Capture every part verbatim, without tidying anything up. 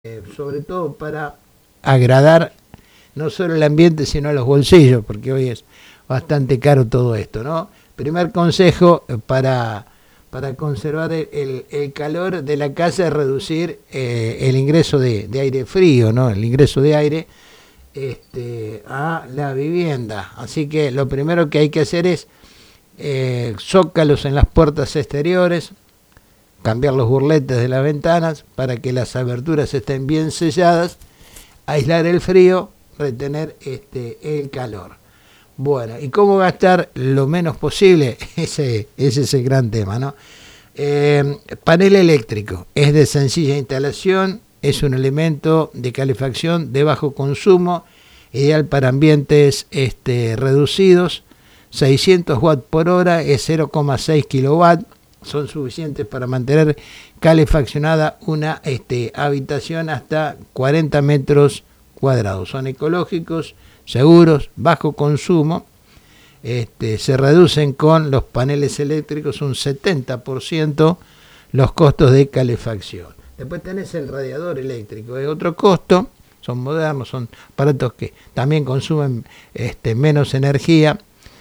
eh, sobre todo para agradar no solo el ambiente sino los bolsillos, porque hoy es bastante caro todo esto, ¿no? Primer consejo para, para conservar el, el, el calor de la casa es reducir eh, el ingreso de, de aire frío, ¿no? El ingreso de aire este, a la vivienda. Así que lo primero que hay que hacer es eh, zócalos en las puertas exteriores, cambiar los burletes de las ventanas para que las aberturas estén bien selladas, aislar el frío, retener este, el calor. Bueno, ¿y cómo gastar lo menos posible? Ese, ese es el gran tema, ¿no? Eh, panel eléctrico, es de sencilla instalación, es un elemento de calefacción de bajo consumo, ideal para ambientes este, reducidos, seiscientos watts por hora, es cero coma seis kilowatts, son suficientes para mantener calefaccionada una este, habitación hasta cuarenta metros cuadrados. Son ecológicos, seguros, bajo consumo. Este, se reducen con los paneles eléctricos un setenta por ciento los costos de calefacción. Después tenés el radiador eléctrico, es otro costo, son modernos, son aparatos que también consumen este, menos energía.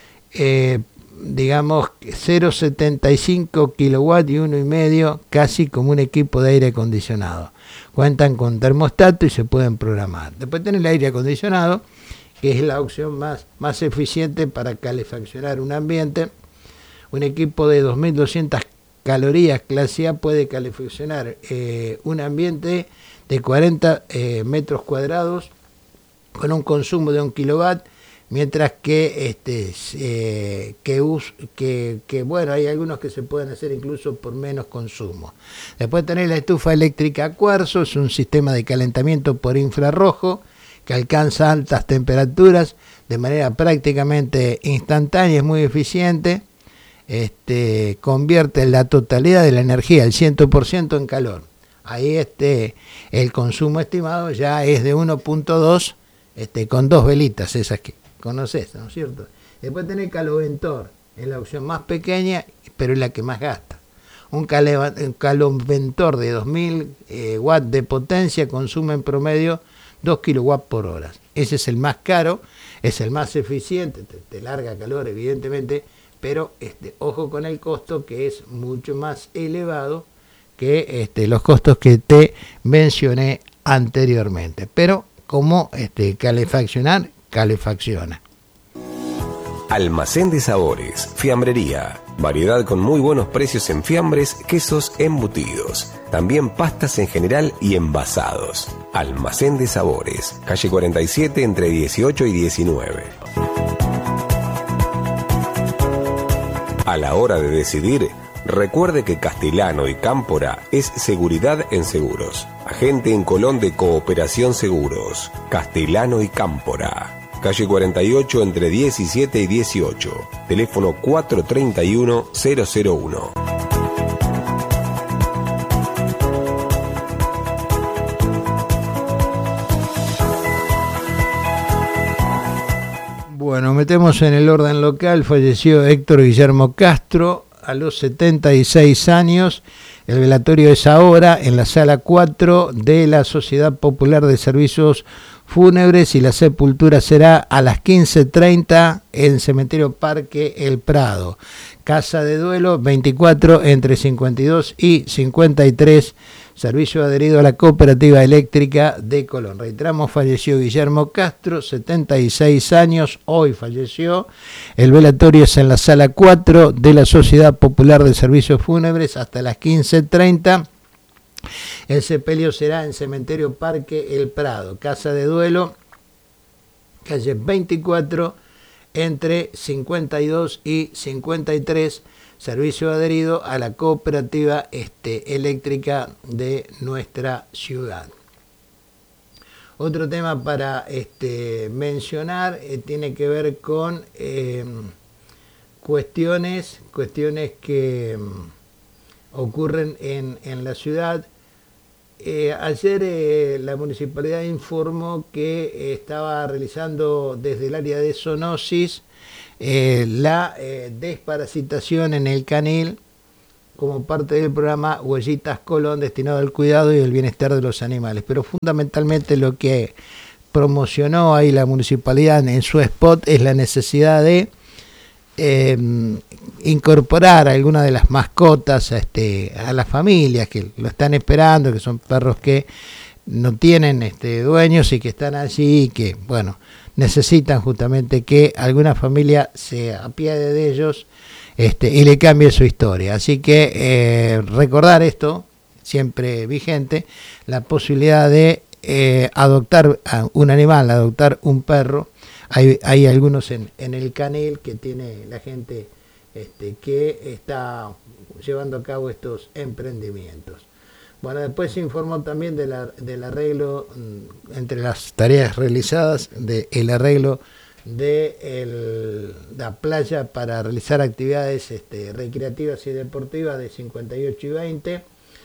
Eh, digamos cero coma setenta y cinco kilowatts y uno y medio, casi como un equipo de aire acondicionado. Cuentan con termostato y se pueden programar. Después tenés el aire acondicionado, que es la opción más, más eficiente para calefaccionar un ambiente. Un equipo de dos mil doscientas calorías clase A puede calefaccionar eh, un ambiente de cuarenta eh, metros cuadrados con un consumo de un kilowatt. Mientras que, este, eh, que, us, que, que, bueno, hay algunos que se pueden hacer incluso por menos consumo. Después tenés la estufa eléctrica a cuarzo, es un sistema de calentamiento por infrarrojo que alcanza altas temperaturas de manera prácticamente instantánea, es muy eficiente, este, convierte la totalidad de la energía, el cien por ciento en calor. Ahí este, el consumo estimado ya es de uno punto dos este, con dos velitas, esas que conoces, ¿no es cierto? Después tenés caloventor, es la opción más pequeña, pero es la que más gasta. Un, caleva, un caloventor de dos mil eh, watts de potencia consume en promedio dos kilowatts por hora. Ese es el más caro, es el más eficiente, te, te larga calor evidentemente, pero este, ojo con el costo que es mucho más elevado que este, los costos que te mencioné anteriormente. Pero como este, calefaccionar, calefacciona. Almacén de Sabores, fiambrería, variedad con muy buenos precios en fiambres, quesos, embutidos, también pastas en general y envasados. Almacén de Sabores, calle cuarenta y siete entre dieciocho y diecinueve. A la hora de decidir, recuerde que Castellano y Cámpora es seguridad en seguros. Agente en Colón de Cooperación Seguros, Castellano y Cámpora. Calle cuarenta y ocho entre diecisiete y dieciocho. Teléfono cuatro tres uno cero cero uno. Bueno, metemos en el orden local. Falleció Héctor Guillermo Castro a los setenta y seis años. El velatorio es ahora en la sala cuatro de la Sociedad Popular de Servicios Fúnebres y la sepultura será a las quince treinta en Cementerio Parque El Prado. Casa de duelo veinticuatro entre cincuenta y dos y cincuenta y tres. Servicio adherido a la Cooperativa Eléctrica de Colón. Reiteramos, falleció Guillermo Castro, setenta y seis años, hoy falleció. El velatorio es en la sala cuatro de la Sociedad Popular de Servicios Fúnebres hasta las quince treinta. El sepelio será en Cementerio Parque El Prado. Casa de duelo, calle veinticuatro, entre cincuenta y dos y cincuenta y tres. Servicio adherido a la cooperativa este, eléctrica de nuestra ciudad. Otro tema para este, mencionar eh, tiene que ver con eh, cuestiones, cuestiones que um, ocurren en, en la ciudad. Eh, ayer eh, la municipalidad informó que eh, estaba realizando desde el área de zoonosis eh, la eh, desparasitación en el canil como parte del programa Huellitas Colón, destinado al cuidado y el bienestar de los animales. Pero fundamentalmente lo que promocionó ahí la municipalidad en su spot es la necesidad de eh, incorporar a algunas de las mascotas a, este, a las familias que lo están esperando, que son perros que no tienen este, dueños y que están allí y que, bueno, necesitan justamente que alguna familia se apiade de ellos este, y le cambie su historia. Así que eh, recordar esto, siempre vigente, la posibilidad de eh, adoptar a un animal, adoptar un perro. Hay, hay algunos en, en el Canil que tiene la gente este, que está llevando a cabo estos emprendimientos. Bueno, después se informó también de la, del arreglo, entre las tareas realizadas, del arreglo de el, la playa para realizar actividades este, recreativas y deportivas de cincuenta y ocho y veinte.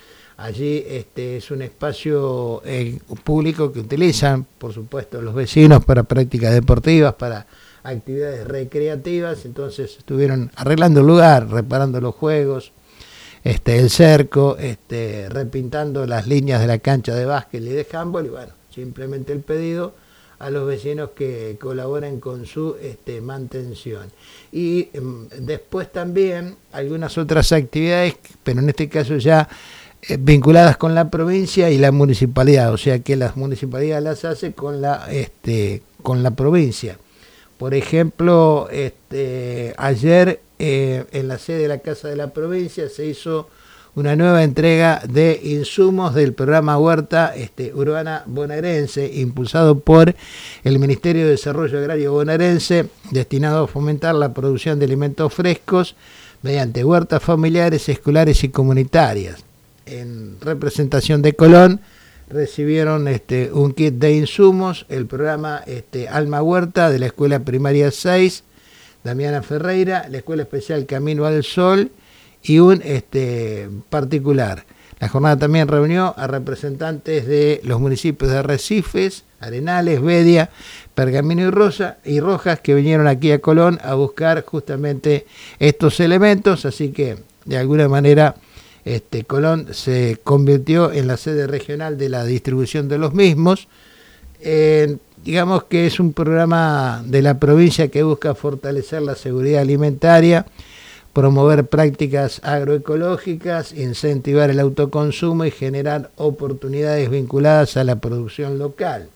Allí este, es un espacio eh, público que utilizan, por supuesto, los vecinos para prácticas deportivas, para actividades recreativas. Entonces estuvieron arreglando el lugar, reparando los juegos, Este, el cerco, este, repintando las líneas de la cancha de básquet y de handball, y bueno, simplemente el pedido a los vecinos que colaboren con su este, mantención. Y eh, después también algunas otras actividades, pero en este caso ya eh, vinculadas con la provincia y la municipalidad, o sea que la municipalidad las hace con la, este, con la provincia. Por ejemplo, este, ayer eh, en la sede de la Casa de la Provincia se hizo una nueva entrega de insumos del programa Huerta este, Urbana Bonaerense, impulsado por el Ministerio de Desarrollo Agrario Bonaerense, destinado a fomentar la producción de alimentos frescos mediante huertas familiares, escolares y comunitarias. En representación de Colón, recibieron este, un kit de insumos, el programa este, Alma Huerta de la Escuela Primaria seis, Damiana Ferreira, la Escuela Especial Camino al Sol y un este, particular. La jornada también reunió a representantes de los municipios de Arrecifes, Arenales, Bedia, Pergamino y, Rosa, y Rojas, que vinieron aquí a Colón a buscar justamente estos elementos, así que de alguna manera Este, Colón se convirtió en la sede regional de la distribución de los mismos. Eh, digamos que es un programa de la provincia que busca fortalecer la seguridad alimentaria, promover prácticas agroecológicas, incentivar el autoconsumo y generar oportunidades vinculadas a la producción local.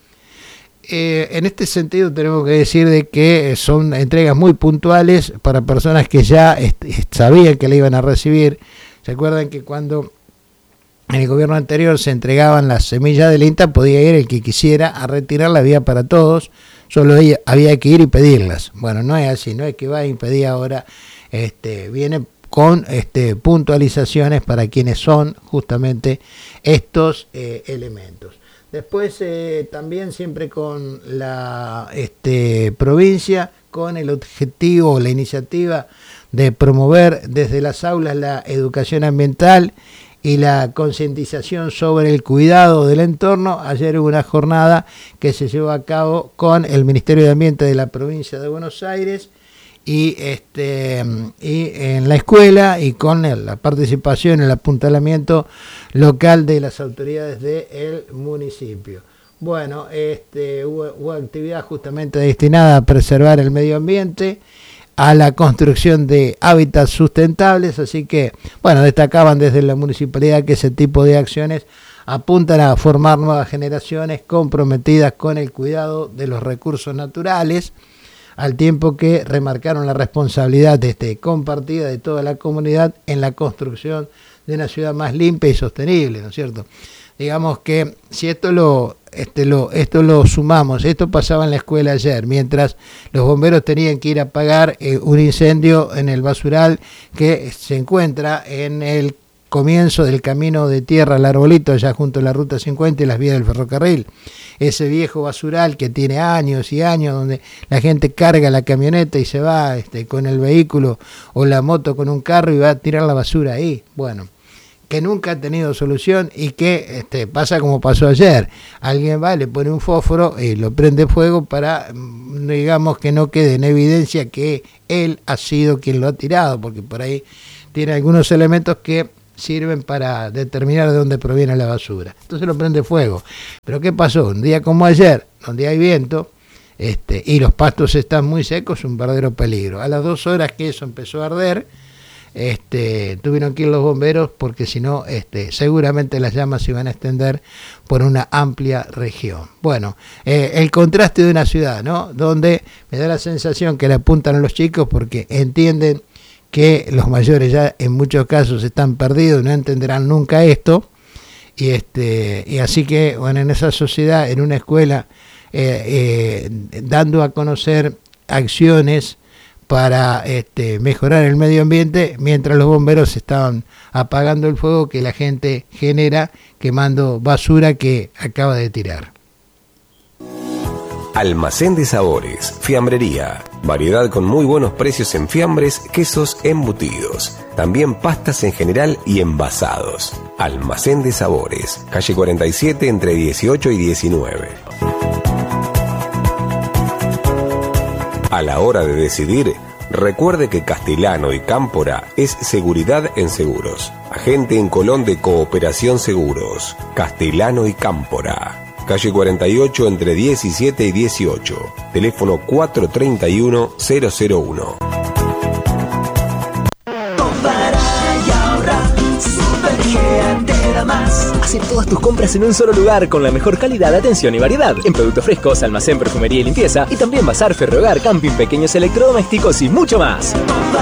Eh, en este sentido tenemos que decir de que son entregas muy puntuales para personas que ya est- sabían que la iban a recibir. ¿Se acuerdan que cuando en el gobierno anterior se entregaban las semillas del INTA, podía ir el que quisiera a retirar, la vía para todos, solo había que ir y pedirlas? Bueno, no es así, no es que va a impedir ahora, este, viene con este, puntualizaciones para quienes son justamente estos eh, elementos. Después eh, también siempre con la este, provincia, con el objetivo, la iniciativa de promover desde las aulas la educación ambiental y la concientización sobre el cuidado del entorno. Ayer hubo una jornada que se llevó a cabo con el Ministerio de Ambiente de la provincia de Buenos Aires y, este, y en la escuela, y con la participación, el apuntalamiento local de las autoridades del municipio. Bueno, este, hubo, hubo actividad justamente destinada a preservar el medio ambiente, a la construcción de hábitats sustentables, así que, bueno, destacaban desde la municipalidad que ese tipo de acciones apuntan a formar nuevas generaciones comprometidas con el cuidado de los recursos naturales, al tiempo que remarcaron la responsabilidad este, compartida de toda la comunidad en la construcción de una ciudad más limpia y sostenible, ¿no es cierto? Digamos que si esto lo, este, lo, esto lo sumamos, esto pasaba en la escuela ayer, mientras los bomberos tenían que ir a apagar eh, un incendio en el basural que se encuentra en el comienzo del camino de tierra al Arbolito, allá junto a la ruta cincuenta y las vías del ferrocarril. Ese viejo basural que tiene años y años, donde la gente carga la camioneta y se va este, con el vehículo o la moto con un carro y va a tirar la basura ahí. Bueno, que nunca ha tenido solución y que este, pasa como pasó ayer. Alguien va, le pone un fósforo y lo prende fuego para, digamos, que no quede en evidencia que él ha sido quien lo ha tirado, porque por ahí tiene algunos elementos que sirven para determinar de dónde proviene la basura. Entonces lo prende fuego. Pero ¿qué pasó? Un día como ayer, donde hay viento este, y los pastos están muy secos, un verdadero peligro. A las dos horas que eso empezó a arder, este, tuvieron que ir los bomberos porque si no, este, seguramente las llamas se iban a extender por una amplia región. Bueno, eh, el contraste de una ciudad, ¿no? Donde me da la sensación que le apuntan a los chicos porque entienden que los mayores ya en muchos casos están perdidos, no entenderán nunca esto, y este y así que, bueno, en esa sociedad, en una escuela, eh, eh, dando a conocer acciones para este, mejorar el medio ambiente, mientras los bomberos estaban apagando el fuego que la gente genera quemando basura que acaba de tirar. Almacén de Sabores, Fiambrería. Variedad con muy buenos precios en fiambres, quesos, embutidos. También pastas en general y envasados. Almacén de Sabores, calle cuarenta y siete entre dieciocho y diecinueve. A la hora de decidir, recuerde que Castellano y Cámpora es seguridad en seguros. Agente en Colón de Cooperación Seguros. Castellano y Cámpora. Calle cuarenta y ocho entre diecisiete y dieciocho. Teléfono cuatro treinta y uno cero cero uno. Hace todas tus compras en un solo lugar con la mejor calidad, atención y variedad. En productos frescos, almacén, perfumería y limpieza. Y también bazar, ferrohogar, camping, pequeños electrodomésticos y mucho más.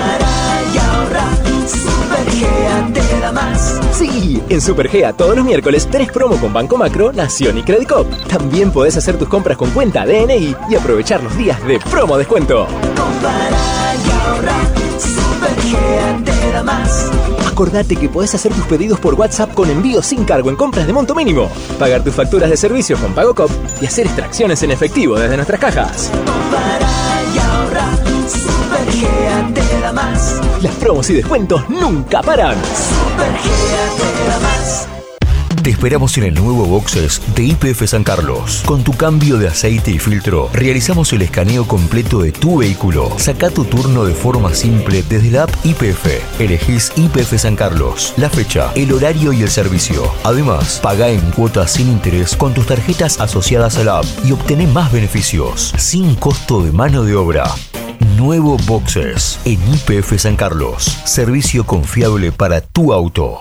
Sí, en Supergea todos los miércoles tenés promo con Banco Macro, Nación y Credicop. También podés hacer tus compras con cuenta D N I y aprovechar los días de promo descuento. Acordate que podés hacer tus pedidos por WhatsApp con envío sin cargo en compras de monto mínimo, pagar tus facturas de servicios con PagoCop y hacer extracciones en efectivo desde nuestras cajas. Las promos y descuentos nunca paran. Te esperamos en el nuevo Boxes de Y P F San Carlos. Con tu cambio de aceite y filtro, realizamos el escaneo completo de tu vehículo. Saca tu turno de forma simple desde la app Y P F. Elegís Y P F San Carlos, la fecha, el horario y el servicio. Además, paga en cuotas sin interés con tus tarjetas asociadas a la app y obtené más beneficios, sin costo de mano de obra. Nuevo Boxes en Y P F San Carlos. Servicio confiable para tu auto.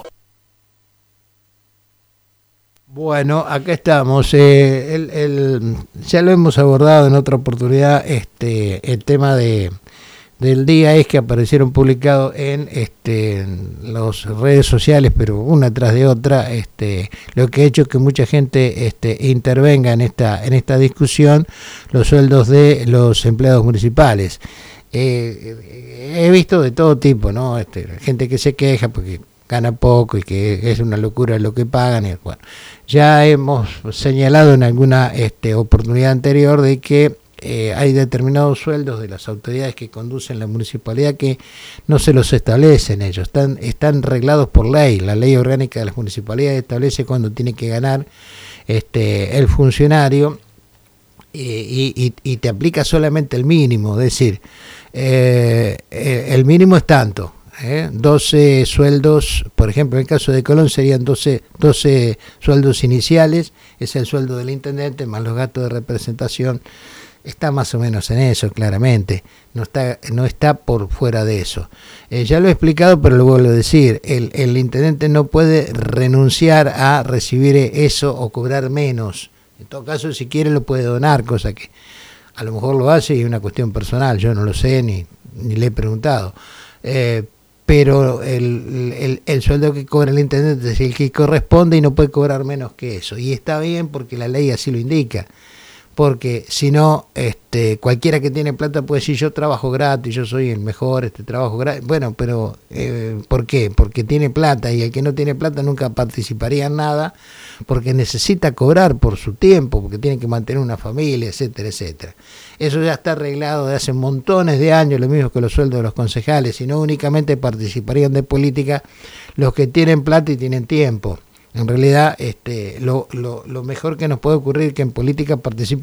Bueno, acá estamos. Eh, el, el, ya lo hemos abordado en otra oportunidad. Este, el tema de del día es que aparecieron publicados en este en las redes sociales, pero una tras de otra, este, lo que ha hecho que mucha gente este, intervenga en esta en esta discusión, los sueldos de los empleados municipales. Eh, he visto de todo tipo, ¿no? Este, gente que se queja porque gana poco y que es una locura lo que pagan. Y, bueno, ya hemos señalado en alguna este, oportunidad anterior de que eh, hay determinados sueldos de las autoridades que conducen la municipalidad que no se los establecen ellos, están, están reglados por ley. La ley orgánica de las municipalidades establece cuándo tiene que ganar este, el funcionario y, y, y te aplica solamente el mínimo, es decir, eh, el mínimo es tanto. ¿Eh? doce sueldos, por ejemplo, en el caso de Colón serían doce, doce sueldos iniciales, es el sueldo del intendente más los gastos de representación, está más o menos en eso, claramente, no está, no está por fuera de eso. Eh, ya lo he explicado, pero lo vuelvo a decir, el, el intendente no puede renunciar a recibir eso o cobrar menos. En todo caso, si quiere lo puede donar, cosa que a lo mejor lo hace y es una cuestión personal, yo no lo sé ni, ni le he preguntado. Eh, pero el, el, el sueldo que cobra el intendente es el que corresponde y no puede cobrar menos que eso. Y está bien porque la ley así lo indica. Porque si no, este, cualquiera que tiene plata puede decir yo trabajo gratis, yo soy el mejor, este trabajo gratis. Bueno, pero eh, ¿por qué? Porque tiene plata y el que no tiene plata nunca participaría en nada porque necesita cobrar por su tiempo, porque tiene que mantener una familia, etcétera, etcétera. Eso ya está arreglado de hace montones de años, lo mismo que los sueldos de los concejales, y no únicamente participarían de política los que tienen plata y tienen tiempo. En realidad, este, lo, lo, lo mejor que nos puede ocurrir es que en política participe